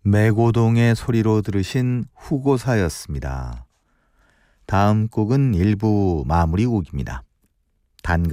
매고동의 소리로 들으신 후고사였습니다. 다음 곡은 1부 마무리 곡입니다.